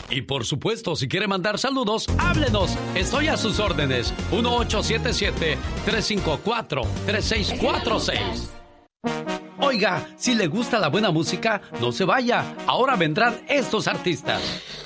Y por supuesto, si quiere mandar saludos, háblenos. Estoy a sus órdenes. 1877-354-3646. Oiga, si le gusta la buena música, no se vaya. Ahora vendrán estos artistas.